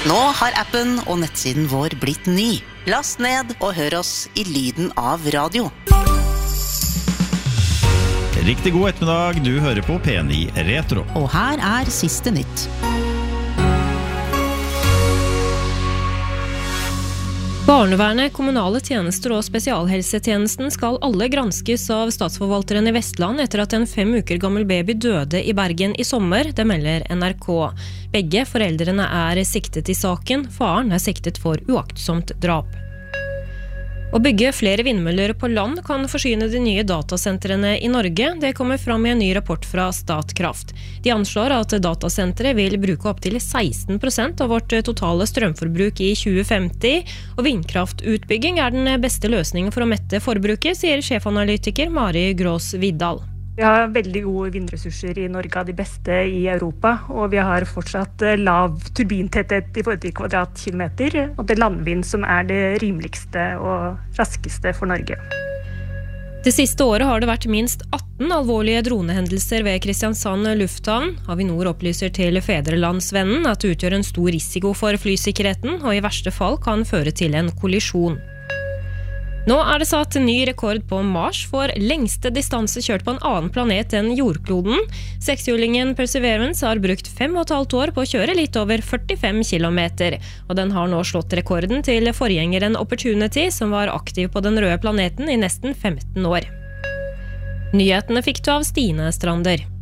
Nå har appen og nettsiden vår blitt ny. Last ned og hør oss i lyden av radio. Riktig god ettermiddag, du hører på P9 Retro. Og her siste nytt. Barnevernet, kommunale tjenester og spesialhelsetjenesten skal alle granskes av statsforvalteren i Vestland etter at en 5 uker gammel baby døde i Bergen i sommer, det melder NRK. Begge foreldrene siktet i saken, faren siktet for uaktsomt drap. Å bygge flere vindmøller på land kan forsyne de nye datasentrene i Norge. Det kommer fram i en ny rapport fra Statkraft. De anslår at datasenteret vil bruke opp til 16% av vårt totale strømforbruk i 2050, og vindkraftutbygging den beste løsningen for å mette forbruket, sier sjefanalytiker Mari Grås Vidal. Vi har veldig gode vindressurser i Norge, av de beste i Europa, og vi har fortsatt lav turbintetthet i forhold til kvadratkilometer, og det landvind som det rimeligste og raskeste for Norge. Det siste året har det vært minst 18 alvorlige dronehendelser ved Kristiansand lufthavn. Avinor opplyser til Fedrelandsvennen at det utgjør en stor risiko for flysikkerheten, og i verste fall kan føre til en kollisjon. Nå det satt ny rekord på Mars for lengste distanse kjørt på en annen planet enn jordkloden. Sekshjulingen Perseverance har brukt 5,5 år på å kjøre litt over 45 kilometer, og den har nå slått rekorden til forgjengeren Opportunity, som var aktiv på den røde planeten i nesten 15 år. Nyhetene fikk du av Stine Strander.